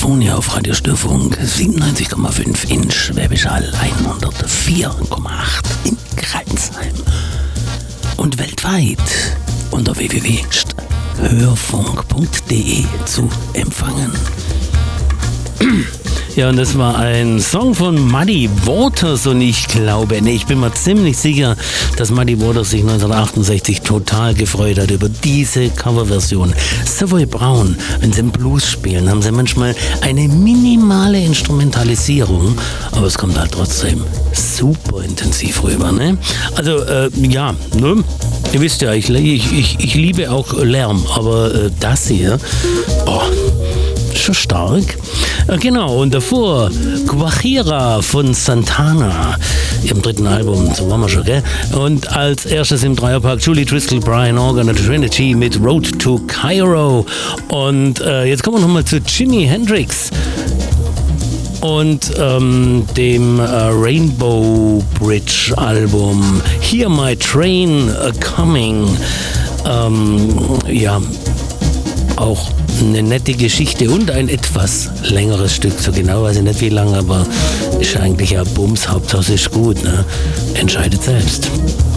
California auf Radiostörfunk 97,5 in Schwäbisch Hall, 104,8 in Kreilsheim und weltweit unter www.hörfunk.de zu empfangen. Ja, und das war ein Song von Muddy Waters und ich bin mir ziemlich sicher, dass Muddy Waters sich 1968 total gefreut hat über diese Coverversion. Savoy Brown, wenn sie im Blues spielen, haben sie manchmal eine minimale Instrumentalisierung, aber es kommt halt trotzdem super intensiv rüber, ne? Also, ihr wisst ja, ich liebe auch Lärm, aber das hier, schon stark. Genau, und davor Guajira von Santana, ihrem dritten Album, so waren wir schon, gell? Und als erstes im Dreierpack Julie Driscoll, Brian Organ und Trinity mit Road to Cairo. Und jetzt kommen wir nochmal zu Jimi Hendrix und dem Rainbow Bridge Album Hear My Train A-Coming. Auch eine nette Geschichte und ein etwas längeres Stück, so genau weiß ich nicht wie lang, aber ist eigentlich ja Bums, Hauptsache ist gut, ne? Entscheidet selbst.